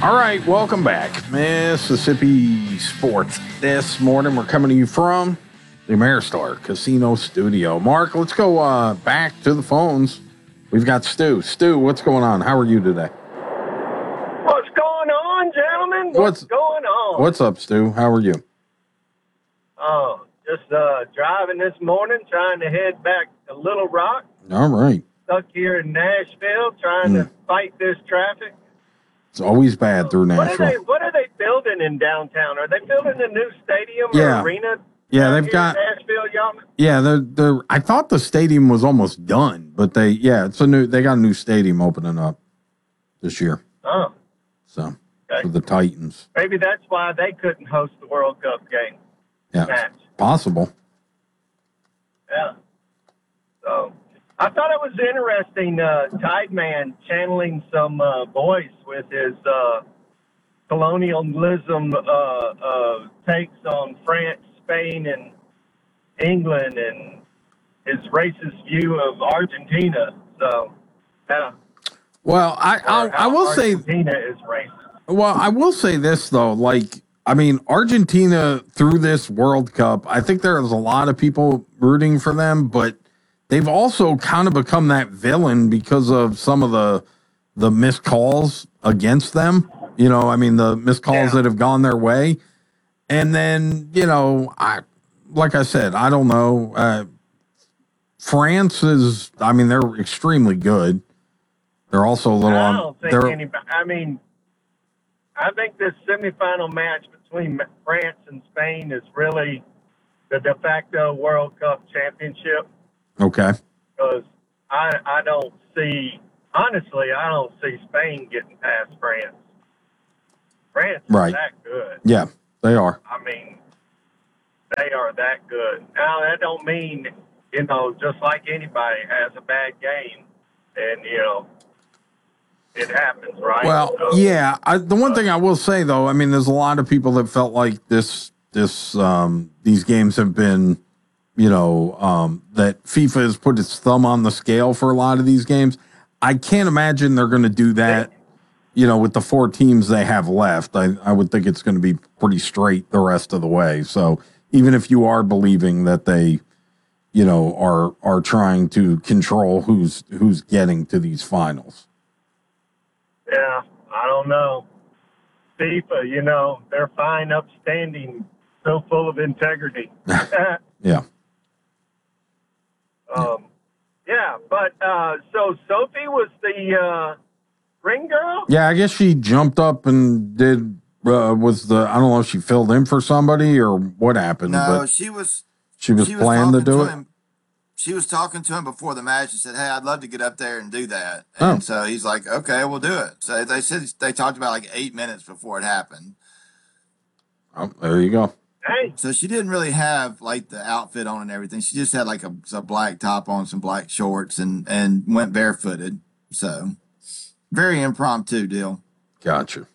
All right, welcome back. Mississippi Sports. This morning we're coming to you from the Ameristar Casino Studio. Mark, let's go back to the phones. We've got Stu. Stu, what's going on? How are you today? What's going on, gentlemen? What's going on? What's up, Stu? How are you? Oh, just driving this morning, trying to head back to Little Rock. All right. Stuck here in Nashville, trying to fight this traffic. It's always bad through Nashville. What are they building in downtown? Are they building a new stadium or arena? Yeah, they've got Nashville, y'all. Yeah, they're I thought the stadium was almost done, but they got a new stadium opening up this year. Oh. So for the Titans. Maybe that's why they couldn't host the World Cup game. Yeah. Match. Possible. Yeah. So I thought it was interesting, Tide Man channeling some voice with his colonialism takes on France, Spain, and England, and his racist view of Argentina. So, yeah. Well, I will say Argentina is racist. Well, I will say this though, Argentina through this World Cup, I think there's a lot of people rooting for them, but they've also kind of become that villain because of some of the missed calls against them. The missed calls that have gone their way. And then, like I said, I don't know. France is, they're extremely good. They're also a little I don't think anybody, I think this semifinal match between France and Spain is really the de facto World Cup championship. Okay. Because I don't see Spain getting past France. France is that good. Yeah, they are. They are that good. Now, that don't mean, just like anybody has a bad game and, it happens, right? Well, yeah. The one thing I will say, though, there's a lot of people that felt like these games have been, that FIFA has put its thumb on the scale for a lot of these games. I can't imagine they're going to do that, with the 4 teams they have left. I would think it's going to be pretty straight the rest of the way. So even if you are believing that they, are trying to control who's getting to these finals. Yeah, I don't know. FIFA, they're fine, upstanding, so full of integrity. Yeah. But so Sophie was the ring girl? Yeah, I guess she jumped up and did, I don't know if she filled in for somebody or what happened. No, but she was planning to do it? She was talking to him before the match and said, "Hey, I'd love to get up there and do that." And so he's like, "Okay, we'll do it." So they said they talked about 8 minutes before it happened. Oh, there you go. Hey. So she didn't really have the outfit on and everything. She just had a black top on, some black shorts, and went barefooted. So very impromptu deal. Gotcha.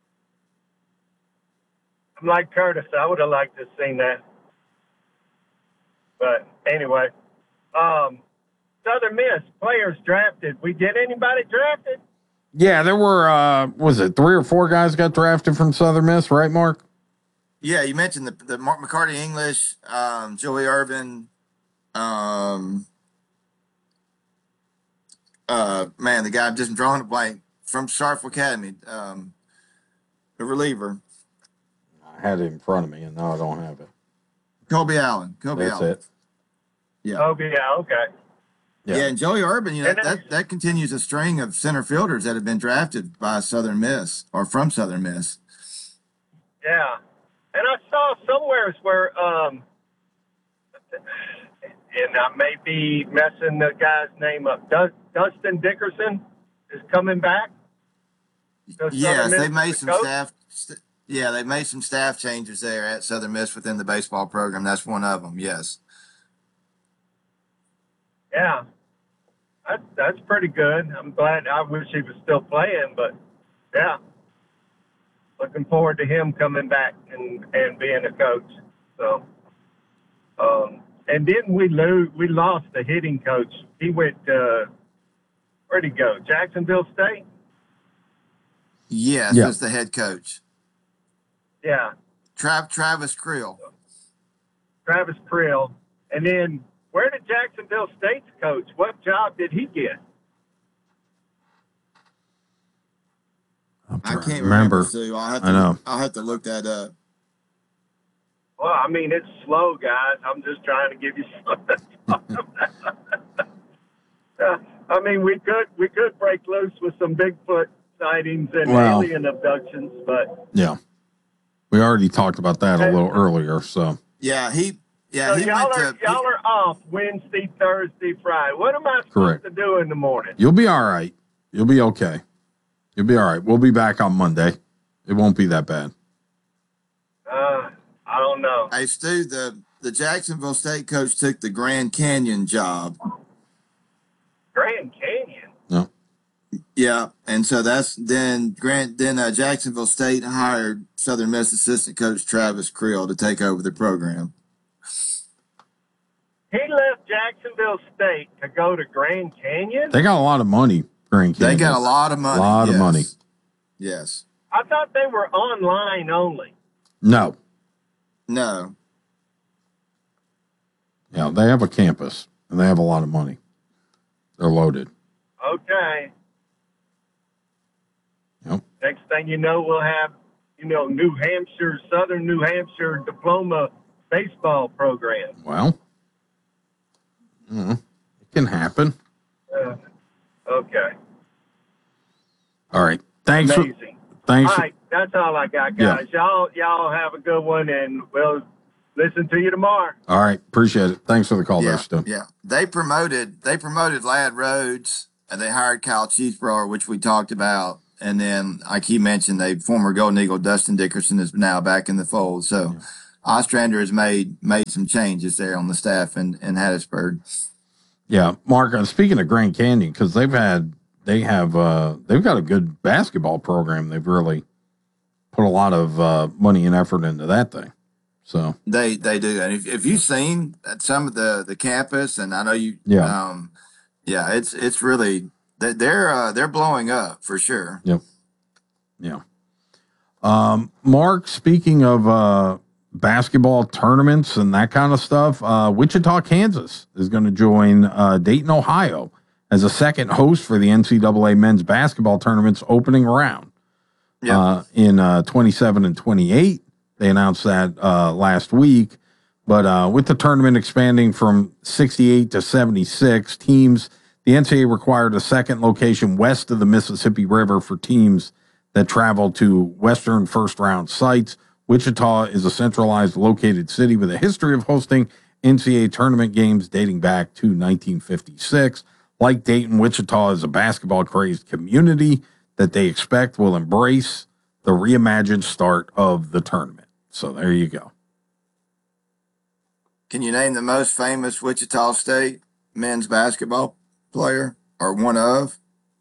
I'm like Curtis. I would have liked to have seen that. But anyway. Southern Miss players drafted. We get anybody drafted? Yeah, there were, was it 3 or 4 guys got drafted from Southern Miss, right, Mark? Yeah, you mentioned the Mark McCarty English, Joey Irvin, the guy I'm just drawing a blank from Sharpeville Academy, the reliever. I had it in front of me, and now I don't have it. Kobe Allen. That's it. Yeah. Oh, yeah, okay. Yeah, and Joey Urban, that continues a string of center fielders that have been drafted by Southern Miss or from Southern Miss. Yeah. And I saw somewhere where, and I may be messing the guy's name up, Dustin Dickerson is coming back? Yes, they made some they made some staff changes there at Southern Miss within the baseball program. That's one of them, yes. Yeah, that's pretty good. I'm glad. I wish he was still playing, but yeah, looking forward to him coming back and being a coach. So, and didn't we lose? We lost the hitting coach. He went. Where'd he go? Jacksonville State. Yes, Yeah. as the head coach. Yeah, Travis Creel. Travis Krill. And then where did Jacksonville State's coach? What job did he get? I'm I trying to can't remember, remember. Sue. I'll I know. have to look that up. Well, I mean, it's slow, guys. I'm just trying to give you something to talk about. I mean, we could break loose with some Bigfoot sightings and alien abductions, but Yeah. We already talked about that a little earlier. So, Yeah, he so went to y'all are off Wednesday, Thursday, Friday. What am I supposed correct. to do in the morning? You'll be all right. You'll be okay. You'll be all right. We'll be back on Monday. It won't be that bad. I don't know. Hey, Stu, the Jacksonville State coach took the Grand Canyon job. Grand Canyon. No. Yeah, and so then Jacksonville State hired Southern Miss assistant coach Travis Creel to take over the program. He left Jacksonville State to go to Grand Canyon? They got a lot of money, Grand Canyon. They got a lot of money. A lot of money. Yes. I thought they were online only. No. No. Yeah, they have a campus, and they have a lot of money. They're loaded. Okay. Yep. Next thing you know, we'll have, Southern New Hampshire diploma baseball program. Well, it can happen. Okay. All right. Thanks. Amazing. Thanks. All right, that's all I got, guys. Y'all have a good one, and we'll listen to you tomorrow. All right. Appreciate it. Thanks for the call there, Stu. Yeah. They promoted Ladd Rhodes, and they hired Kyle Cheesebrower, which we talked about. And then, like he mentioned, former Golden Eagle Dustin Dickerson is now back in the fold. So Ostrander has made some changes there on the staff in Hattiesburg. Yeah, Mark. Speaking of Grand Canyon, because they've got a good basketball program. They've really put a lot of money and effort into that thing. So they do. And if you've seen some of the campus, and I know you, it's really they're blowing up for sure. Yep. Yeah. Mark, speaking of basketball tournaments and that kind of stuff, Wichita, Kansas is going to join Dayton, Ohio as a second host for the NCAA men's basketball tournament's opening round in 27 and 28. They announced that last week. But with the tournament expanding from 68 to 76 teams, the NCAA required a second location west of the Mississippi River for teams that travel to Western first-round sites. Wichita is a centralized located city with a history of hosting NCAA tournament games dating back to 1956. Like Dayton, Wichita is a basketball-crazed community that they expect will embrace the reimagined start of the tournament. So there you go. Can you name the most famous Wichita State men's basketball player or one of?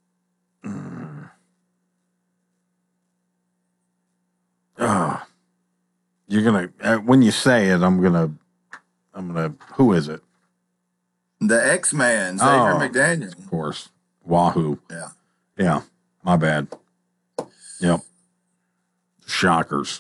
You're gonna when you say it, I'm gonna. Who is it? The X-Man, Xavier McDaniel. Of course, Wahoo. Yeah. My bad. Yep. Shockers.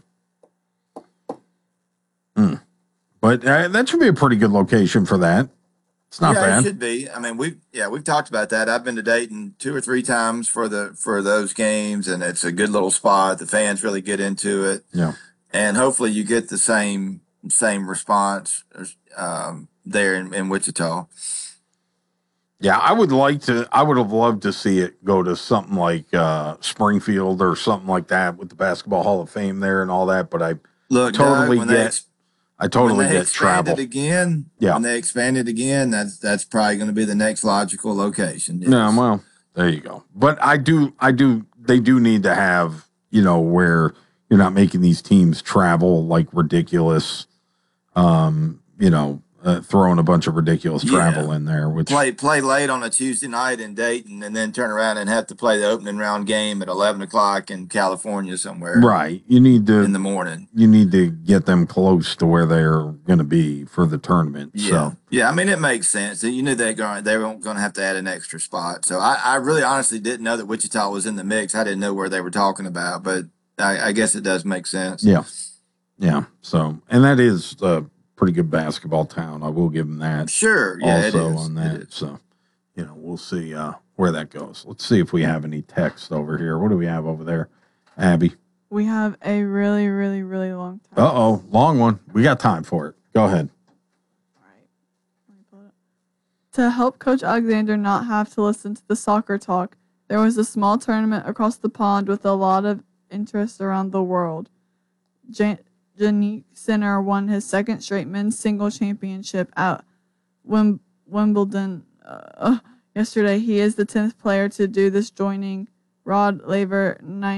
But that should be a pretty good location for that. It's not bad. It should be. I mean, we've talked about that. I've been to Dayton 2 or 3 times for those games, and it's a good little spot. The fans really get into it. Yeah. And hopefully you get the same response there in Wichita. Yeah, I would have loved to see it go to something like Springfield or something like that with the Basketball Hall of Fame there and all that. But I totally get travel again. Yeah, when they expanded again, that's probably going to be the next logical location. Yes. Yeah, well, there you go. But they do need to have, where you're not making these teams travel like ridiculous, throwing a bunch of ridiculous travel Yeah. in there, which Play late on a Tuesday night in Dayton, and then turn around and have to play the opening round game at 11 o'clock in California somewhere right. You need in to the morning. get them close to where they're going to be for the tournament. Yeah, So yeah. I mean, it makes sense. You knew they weren't going to have to add an extra spot. So I really honestly didn't know that Wichita was in the mix. I didn't know where they were talking about, but I guess it does make sense. yeah, yeah. So and that is a pretty good basketball town. I will give them that. Sure. Yeah, Also it is. on that. So we'll see where that goes. Let's see if we have any text over here. What do we have over there, Abby? We have a really, really, really long time. Long one. We got time for it. Go ahead. All right. Let me pull it up. To help Coach Alexander not have to listen to the soccer talk, there was a small tournament across the pond with a lot of interest around the world. Yannick Sinner won his second straight men's single championship at Wimbledon yesterday. He is the 10th player to do this, joining Rod Laver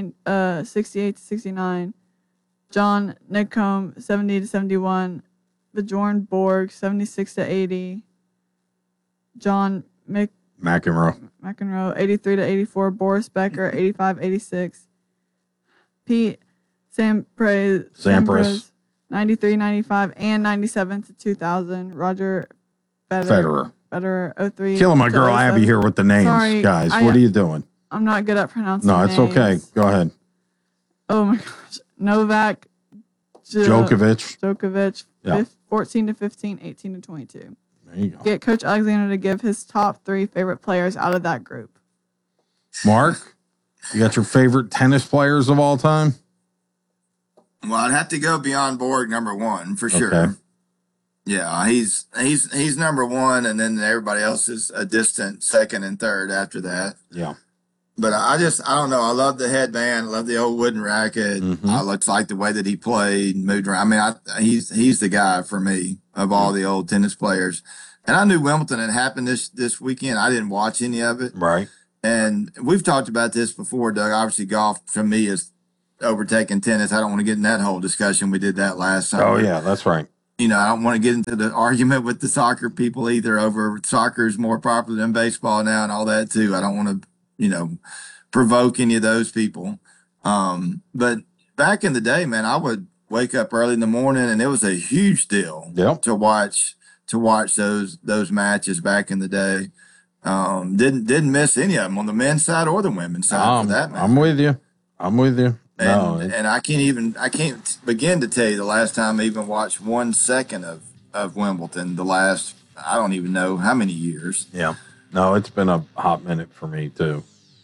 68-69, John Nidcombe 70-71, Bjorn Borg 76-80, John McEnroe 83-84, Boris Becker 85-86, Pete Sampras 93-95 and 97-2000, Roger Federer. Federer 03. Killing my girl Abby here with the names, Sorry, guys. What are you doing? I'm not good at pronouncing No, it's names. okay. Go ahead. Oh my gosh. Novak Djokovic. Yeah. 14-15, 18-22. There you go. Get Coach Alexander to give his top 3 favorite players out of that group. Mark, you got your favorite tennis players of all time? Well, I'd have to go beyond Borg number 1 for sure. Okay. Yeah, he's number 1, and then everybody else is a distant second and third after that. Yeah. But I don't know. I love the headband. I love the old wooden racket. Mhm. I like the way that he played, moved around. I mean, he's the guy for me of all the old tennis players. And I knew Wimbledon had happened this weekend. I didn't watch any of it. Right. And we've talked about this before, Doug. Obviously, golf for me is overtaking tennis. I don't want to get in that whole discussion. We did that last summer. Oh, yeah, that's right. I don't want to get into the argument with the soccer people either over soccer is more popular than baseball now and all that too. I don't want to, provoke any of those people. But back in the day, man, I would wake up early in the morning and it was a huge deal to watch those matches back in the day. Didn't miss any of them on the men's side or the women's side for that matter. I'm with you. And I can't begin to tell you the last time I even watched 1 second of Wimbledon, the last, I don't even know how many years. Yeah. No, it's been a hot minute for me too.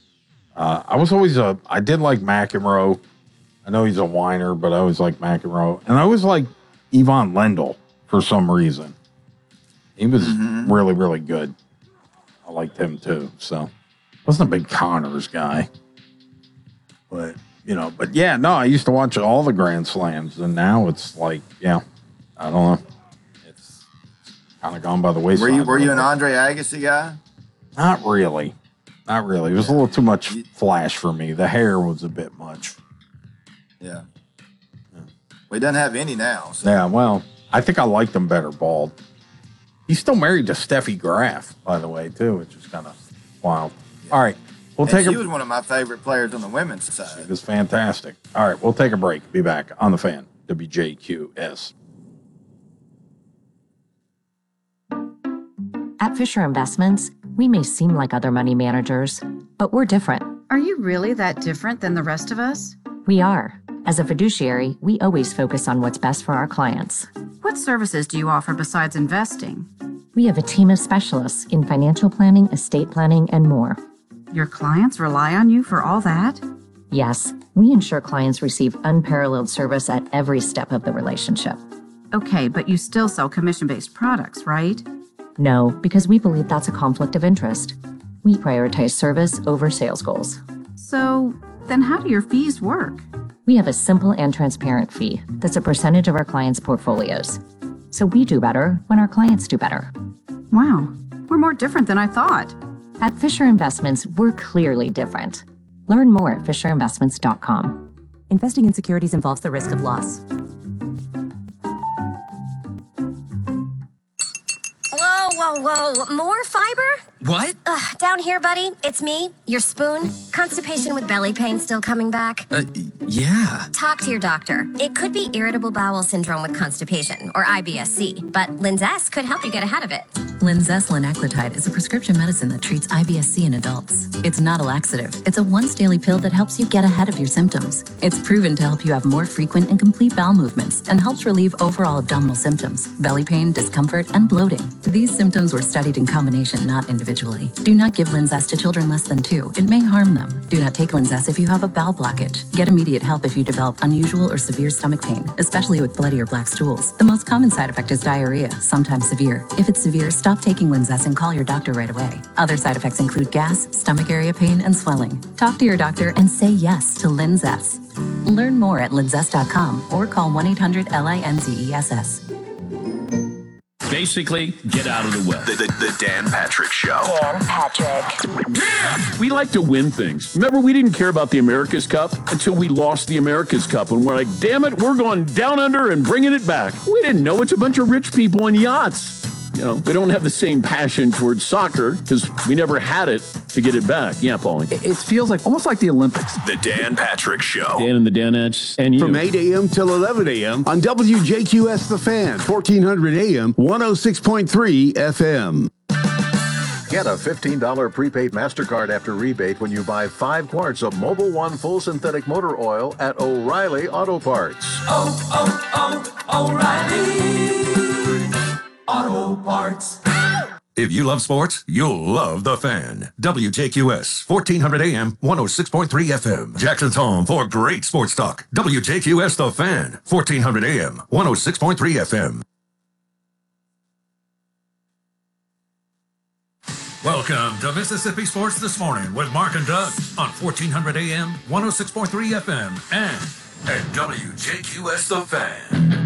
I did like McEnroe. I know he's a whiner, but I always like McEnroe. And I always like Ivan Lendl for some reason. He was really, really good. I liked him too. So wasn't a big Connors guy. But I used to watch all the Grand Slams, and now it's like, I don't know. It's kind of gone by the wayside. Were you an Andre Agassi guy? Not really. It was a little too much flash for me. The hair was a bit much. Yeah. We don't have any now. So. Yeah, well, I think I liked him better bald. He's still married to Steffi Graf, by the way, too, which is kind of wild. Yeah. All right. She was one of my favorite players on the women's side. She was fantastic. All right, we'll take a break. Be back on The Fan, WJQS. At Fisher Investments, we may seem like other money managers, but we're different. Are you really that different than the rest of us? We are. As a fiduciary, we always focus on what's best for our clients. What services do you offer besides investing? We have a team of specialists in financial planning, estate planning, and more. Your clients rely on you for all that? Yes, we ensure clients receive unparalleled service at every step of the relationship. Okay, but you still sell commission-based products, right? No, because we believe that's a conflict of interest. We prioritize service over sales goals. So, then how do your fees work? We have a simple and transparent fee that's a percentage of our clients' portfolios. So we do better when our clients do better. Wow, we're more different than I thought. At Fisher Investments, we're clearly different. Learn more at FisherInvestments.com. Investing in securities involves the risk of loss. Oh, whoa, more fiber? What? Down here, buddy. It's me, your spoon. Constipation with belly pain still coming back. Yeah. Talk to your doctor. It could be irritable bowel syndrome with constipation, or IBS-C, but Linzess could help you get ahead of it. Linzess linaclotide is a prescription medicine that treats IBS-C in adults. It's not a laxative. It's a once-daily pill that helps you get ahead of your symptoms. It's proven to help you have more frequent and complete bowel movements and helps relieve overall abdominal symptoms, belly pain, discomfort, and bloating. These symptoms were studied in combination, not individually. Do not give Linzess to children less than 2. It may harm them. Do not take Linzess if you have a bowel blockage. Get immediate help if you develop unusual or severe stomach pain, especially with bloody or black stools. The most common side effect is diarrhea, sometimes severe. If it's severe, stop taking Linzess and call your doctor right away. Other side effects include gas, stomach area pain, and swelling. Talk to your doctor and say yes to Linzess. Learn more at linzess.com or call 1-800-LINZESS. Basically, get out of the way. The Dan Patrick Show. Dan Patrick. We like to win things. Remember, we didn't care about the America's Cup until we lost the America's Cup. And we're like, damn it, we're going down under and bringing it back. We didn't know it's a bunch of rich people in yachts. You know, we don't have the same passion towards soccer because we never had it to get it back. Yeah, Paulie. It feels like almost like the Olympics. The Dan Patrick Show. Dan and the Danettes and you. From 8 a.m. till 11 a.m. on WJQS The Fan, 1400 AM, 106.3 FM. Get a $15 prepaid MasterCard after rebate when you buy 5 quarts of Mobil 1 full synthetic motor oil at O'Reilly Auto Parts. O'Reilly Auto Parts. If you love sports, you'll love The Fan. WJQS, 1400 AM, 106.3 FM. Jackson's home for great sports talk. WJQS The Fan, 1400 AM, 106.3 FM. Welcome to Mississippi Sports This Morning with Mark and Doug on 1400 AM, 106.3 FM, and at WJQS The Fan.